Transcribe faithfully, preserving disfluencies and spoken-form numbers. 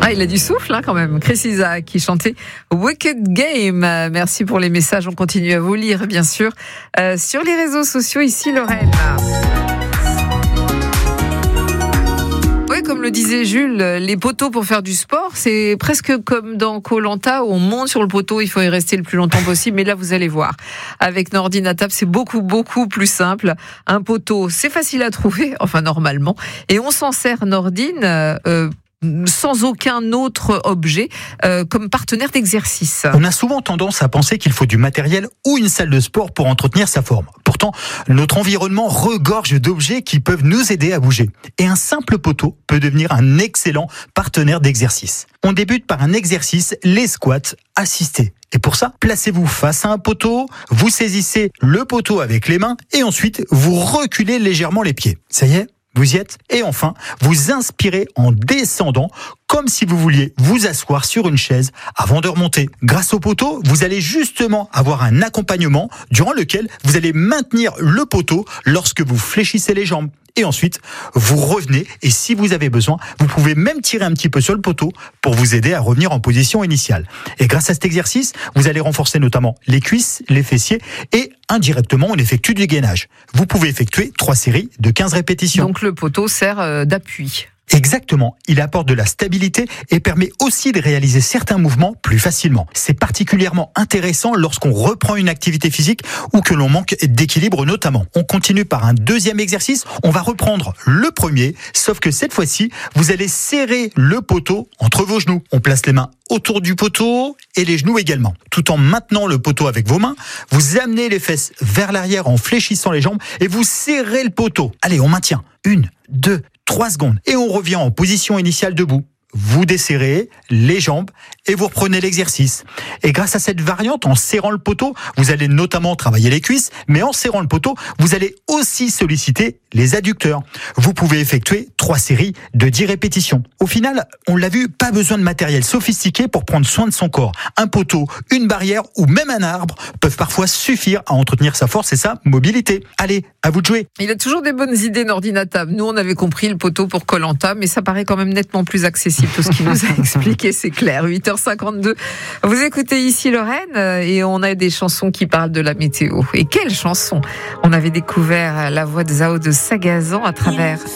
Ah, il a du souffle hein, quand même. Chris Isaak qui chantait Wicked Game. Merci pour les messages. On continue à vous lire, bien sûr, euh, sur les réseaux sociaux. Ici, Lorraine. Oui, comme le disait Jules, les poteaux pour faire du sport, c'est presque comme dans Koh-Lanta où on monte sur le poteau, il faut y rester le plus longtemps possible. Mais là, vous allez voir, avec Nordine à table, c'est beaucoup, beaucoup plus simple. Un poteau, c'est facile à trouver, enfin normalement. Et on s'en sert, Nordine, euh, sans aucun autre objet, euh, comme partenaire d'exercice. On a souvent tendance à penser qu'il faut du matériel ou une salle de sport pour entretenir sa forme. Pourtant, notre environnement regorge d'objets qui peuvent nous aider à bouger. Et un simple poteau peut devenir un excellent partenaire d'exercice. On débute par un exercice, les squats assistés. Et pour ça, placez-vous face à un poteau, vous saisissez le poteau avec les mains et ensuite vous reculez légèrement les pieds. Ça y est ? Vous y êtes ? Et enfin, vous inspirez en descendant, comme si vous vouliez vous asseoir sur une chaise avant de remonter. Grâce au poteau, vous allez justement avoir un accompagnement durant lequel vous allez maintenir le poteau lorsque vous fléchissez les jambes. Et ensuite, vous revenez et si vous avez besoin, vous pouvez même tirer un petit peu sur le poteau pour vous aider à revenir en position initiale. Et grâce à cet exercice, vous allez renforcer notamment les cuisses, les fessiers et indirectement, on effectue du gainage. Vous pouvez effectuer trois séries de quinze répétitions. Donc le poteau sert d'appui. Exactement, il apporte de la stabilité et permet aussi de réaliser certains mouvements plus facilement. C'est particulièrement intéressant lorsqu'on reprend une activité physique ou que l'on manque d'équilibre notamment. On continue par un deuxième exercice, on va reprendre le premier, sauf que cette fois-ci, vous allez serrer le poteau entre vos genoux. On place les mains autour du poteau et les genoux également. Tout en maintenant le poteau avec vos mains, vous amenez les fesses vers l'arrière en fléchissant les jambes et vous serrez le poteau. Allez, on maintient. Une, deux, trois secondes. Et on revient en position initiale debout. Vous desserrez les jambes et vous reprenez l'exercice. Et grâce à cette variante, en serrant le poteau, vous allez notamment travailler les cuisses, mais en serrant le poteau, vous allez aussi solliciter les adducteurs. Vous pouvez effectuer trois séries de dix répétitions. Au final, on l'a vu, pas besoin de matériel sophistiqué pour prendre soin de son corps. Un poteau, une barrière ou même un arbre peuvent parfois suffire à entretenir sa force et sa mobilité. Allez, à vous de jouer. Il a toujours des bonnes idées, Nordine à table. Nous, on avait compris le poteau pour Koh-Lanta, mais ça paraît quand même nettement plus accessible. Tout ce qu'il nous a expliqué, c'est clair. huit heures cinquante-deux. Vous écoutez ici Lorraine et on a des chansons qui parlent de la météo. Et quelle chanson! On avait découvert la voix de Zao de Sagazan à travers